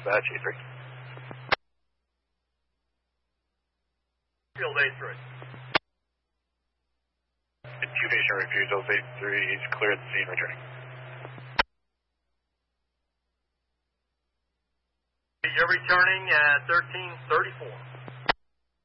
Dispatch 83. Field 83. Incubation refusals 83. He's cleared the scene, returning. You're returning at 1334.